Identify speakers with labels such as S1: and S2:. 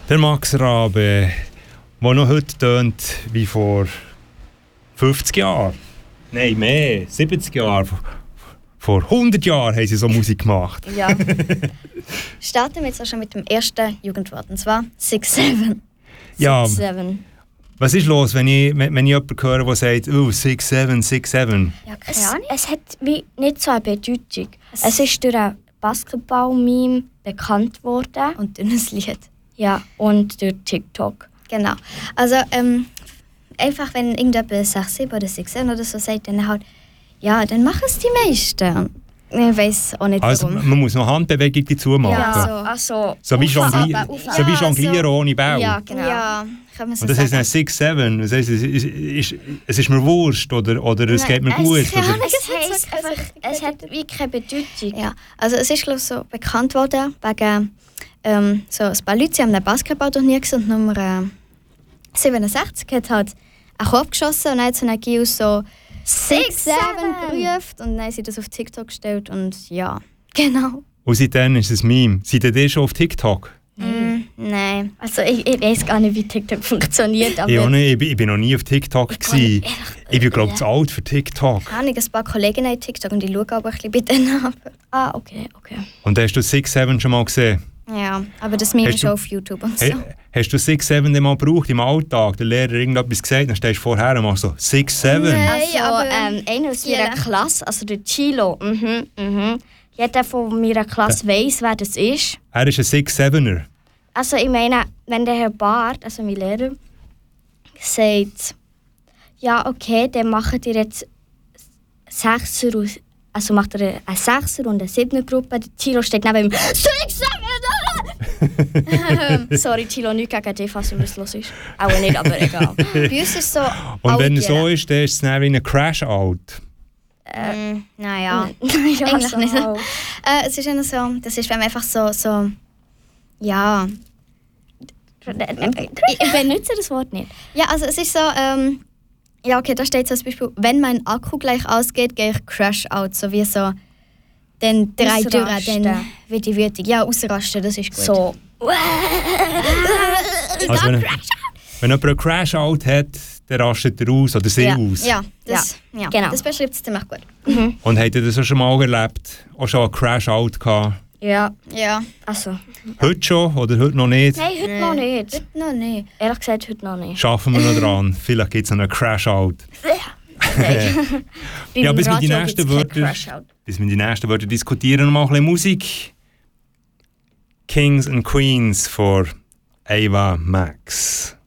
S1: Der Max Rabe, der noch heute tönt wie vor 50 Jahren. Nein, mehr, 70 Jahre. Vor 100 Jahren haben sie so Musik gemacht.
S2: Ja. Starten wir jetzt auch schon mit dem ersten Jugendwort, und zwar 6-7.
S1: Ja.
S2: 6-7.
S1: Was ist los, wenn ich jemanden höre, der sagt, 6-7, 6-7?
S2: Ja, keine Ahnung.
S3: Es hat wie nicht so eine Bedeutung. Es ist durch ein Basketball-Meme bekannt worden.
S2: Und durch ein Lied.
S3: Ja, und durch TikTok.
S2: Genau. Also, einfach wenn irgendjemand 6-7 oder 6-7 oder so sagt, dann halt, ja, dann machen es die meisten. Ich weiss auch nicht
S1: Also
S2: warum.
S1: man muss noch Handbewegung dazu machen.
S2: Ja,
S3: Also
S1: so wie Jonglieren
S2: Ja,
S1: ohne Bauch.
S2: Ja, genau. Ja, kann man so
S1: Und das
S2: sagen.
S1: heisst 6-7. Das heisst, es ist mir wurscht oder es geht mir gut.
S3: Es hat wie keine Bedeutung.
S2: Ja, also es ist glaub ich, so bekannt worden wegen so ein paar Leute, sie haben einen Basketballturnier und Nummer 67 hat halt einen Korb geschossen und dann hat so eine Gius so 6-7 gerufen und dann haben sie das auf TikTok gestellt und ja, genau.
S1: Und seitdem ist es ein Meme. Seid ihr schon auf TikTok?
S2: Nein.
S3: Also ich weiß gar nicht, wie TikTok funktioniert, aber
S1: Ich bin noch nie auf TikTok gewesen. Ich bin glaube ich zu alt für TikTok.
S2: Ich habe ein paar Kolleginnen auf TikTok und die schauen aber ein bisschen bei denen ab.
S3: okay.
S1: Und hast du 6-7 schon mal gesehen?
S2: Ja, aber das Meme
S1: Hast
S2: ist
S1: du-
S2: auch auf YouTube und so.
S1: Hast du 6-7 denn mal gebraucht im Alltag? Der Lehrer irgendetwas gesagt, dann stehst du vorher und machst so 6-7.
S2: Nein.
S3: Also,
S2: aber,
S3: einer aus
S2: jeder.
S3: meiner Klasse, also der Chilo, jeder von meiner Klasse weiss, wer das ist.
S1: Er ist ein 6-7er.
S3: Also ich meine, wenn der Herr Bart, also mein Lehrer, sagt, ja okay, dann macht ihr jetzt Sechser aus, also macht er eine Sechser und eine Siebner Gruppe. Der Chilo steht neben ihm, 6-7! Sorry Chilo, nicht gegen dich, falls du das los ist. Auch nicht, aber egal.
S2: Bei uns ist es so.
S1: Und wenn es so
S2: Algier.
S1: ist, dann ist es dann wie ein Crash-Out.
S2: Naja.
S3: Ja,
S2: Eigentlich
S3: so.
S2: nicht. Es ist immer so, das ist, wenn man einfach so ja.
S3: Ich benutze das Wort nicht.
S2: Ja, also es ist so, ja okay, da steht so zum Beispiel, wenn mein Akku gleich ausgeht, gehe ich Crash out, so wie so, dann 3 durch,
S3: Ausrasten.
S2: dann wird die wütig. Ja, ausrasten, das ist gut.
S3: So.
S1: Also wenn jemand einen Crash-Out hat, dann rastet er aus oder sie aus.
S2: Ja, ja,
S3: genau.
S2: das beschreibt es ziemlich gut.
S1: Und habt ihr das auch schon mal erlebt? Auch schon einen Crash-Out gehabt?
S3: Ja,
S2: Ja,
S3: also.
S1: Heute schon oder heute noch nicht?
S3: Nein, heute noch nicht.
S2: noch nicht.
S3: Ehrlich gesagt, heute noch nicht.
S1: Schaffen wir noch dran. Vielleicht gibt es einen Crash-Out. Ja, bis wir die nächsten Wörter diskutieren, noch mal ein bisschen Musik. Kings and Queens von Ava Max.